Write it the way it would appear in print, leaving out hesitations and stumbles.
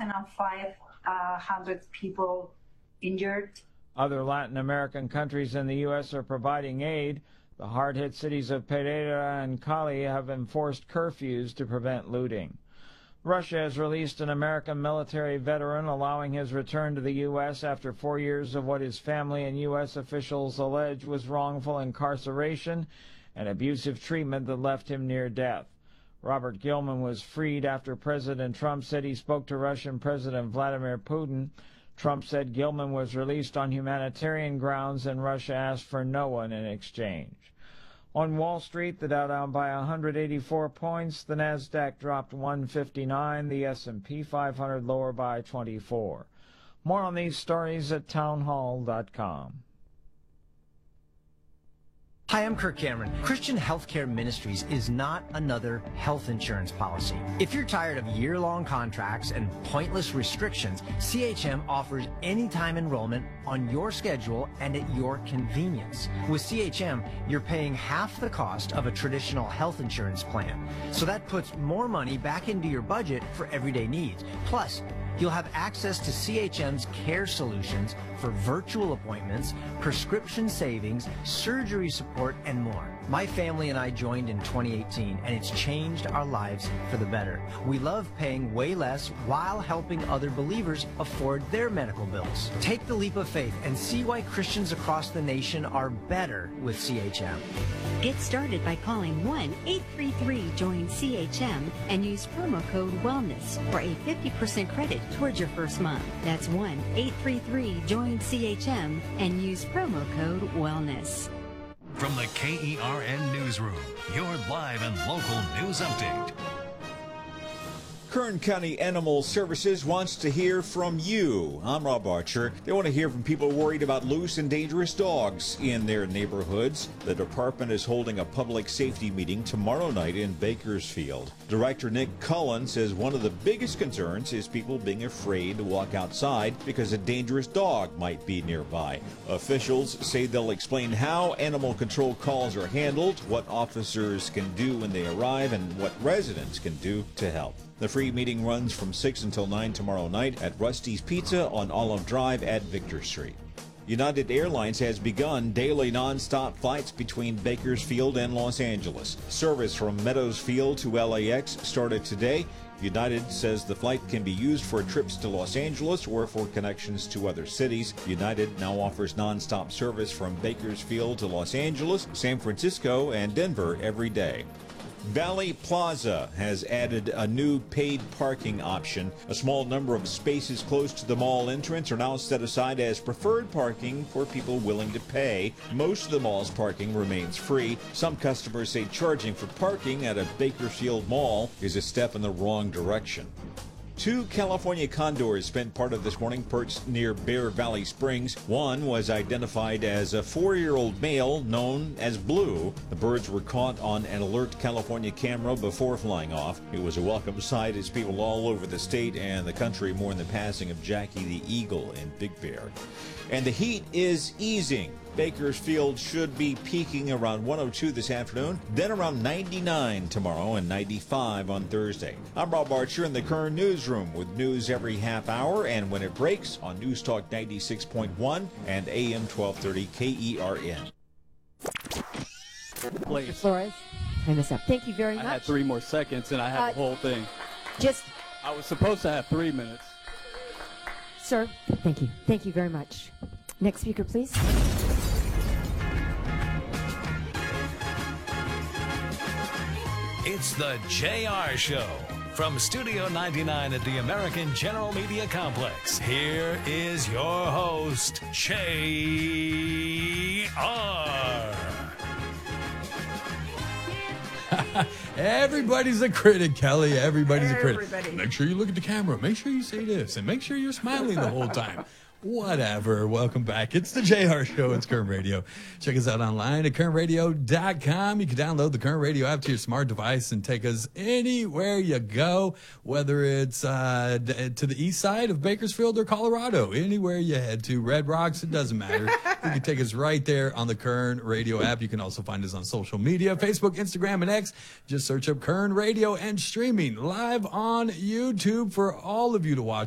1,500 people injured. Other Latin American countries and the U.S. are providing aid. The hard-hit cities of Pereira and Cali have enforced curfews to prevent looting. Russia has released an American military veteran, allowing his return to the U.S. after 4 years of what his family and U.S. officials allege was wrongful incarceration and abusive treatment that left him near death. Robert Gilman was freed after President Trump said he spoke to Russian President Vladimir Putin. Trump said Gilman was released on humanitarian grounds and Russia asked for no one in exchange. On Wall Street, the Dow down by 184 points, the Nasdaq dropped 159, the S&P 500 lower by 24. More on these stories at townhall.com. Hi, I'm Kirk Cameron. Christian Healthcare Ministries is not another health insurance policy. If you're tired of year-long contracts and pointless restrictions, CHM offers anytime enrollment on your schedule and at your convenience. With CHM, you're paying half the cost of a traditional health insurance plan. So that puts more money back into your budget for everyday needs. Plus, you'll have access to CHM's care solutions for virtual appointments, prescription savings, surgery support, and more. My family and I joined in 2018, and it's changed our lives for the better. We love paying way less while helping other believers afford their medical bills. Take the leap of faith and see why Christians across the nation are better with CHM. Get started by calling 1-833-JOIN-CHM and use promo code WELLNESS for a 50% credit towards your first month. That's 1-833-JOIN-CHM and use promo code WELLNESS. From the KERN Newsroom, your live and local news update. Kern County Animal Services wants to hear from you. I'm Rob Archer. They want to hear from people worried about loose and dangerous dogs in their neighborhoods. The department is holding a public safety meeting tomorrow night in Bakersfield. Director Nick Cullen says one of the biggest concerns is people being afraid to walk outside because a dangerous dog might be nearby. Officials say they'll explain how animal control calls are handled, what officers can do when they arrive, and what residents can do to help. The free meeting runs from 6 until 9 tomorrow night at Rusty's Pizza on Olive Drive at Victor Street. United Airlines has begun daily nonstop flights between Bakersfield and Los Angeles. Service from Meadows Field to LAX started today. United says the flight can be used for trips to Los Angeles or for connections to other cities. United now offers nonstop service from Bakersfield to Los Angeles, San Francisco, and Denver every day. Valley Plaza has added a new paid parking option. A small number of spaces close to the mall entrance are now set aside as preferred parking for people willing to pay. Most of the mall's parking remains free. Some customers say charging for parking at a Bakersfield mall is a step in the wrong direction. 2 California condors spent part of this morning perched near Bear Valley Springs. One was identified as a 4-year-old male known as Blue. The birds were caught on an Alert California camera before flying off. It was a welcome sight as people all over the state and the country mourn the passing of Jackie the Eagle in Big Bear. And the heat is easing. Bakersfield should be peaking around 102 this afternoon, then around 99 tomorrow and 95 on Thursday. I'm Rob Archer in the Kern Newsroom with news every half hour and when it breaks on News Talk 96.1 and AM 1230 KERN. Mr. Flores, time this up. Thank you very much. I had 3 more seconds and I had the whole thing. I was supposed to have 3 minutes. Sir, thank you. Thank you very much. Next speaker, please. It's the JR Show. From Studio 99 at the American General Media Complex, here is your host, JR. Everybody's a critic, Kelly. Everybody's a critic. Make sure you look at the camera. Make sure you say this. And make sure you're smiling the whole time. Whatever. Welcome back. It's the JR Show. It's Kern Radio. Check us out online at KernRadio.com. You can download the Kern Radio app to your smart device and take us anywhere you go, whether it's to the east side of Bakersfield or Colorado. Anywhere you head to, Red Rocks, it doesn't matter. You can take us right there on the Kern Radio app. You can also find us on social media, Facebook, Instagram, and X. Just search up Kern Radio and streaming live on YouTube for all of you to watch.